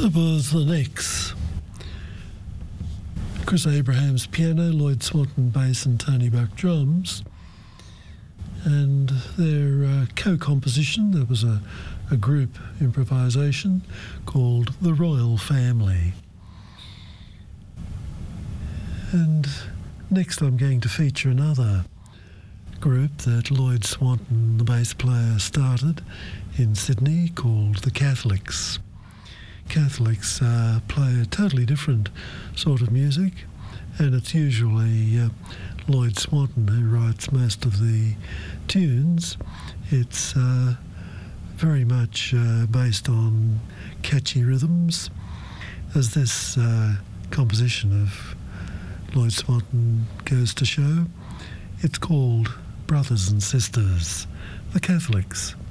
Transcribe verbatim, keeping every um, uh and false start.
That was The Necks. Chris Abrahams piano, Lloyd Swanton bass and Tony Buck drums. And their uh, co-composition, there was a, a group improvisation called The Royal Family. And next I'm going to feature another group that Lloyd Swanton, the bass player, started in Sydney called The Catholics. Catholics uh, play a totally different sort of music, and it's usually uh, Lloyd Swanton who writes most of the tunes. It's uh, very much uh, based on catchy rhythms, as this uh, composition of Lloyd Swanton goes to show. It's called Brothers and Sisters, The Catholics.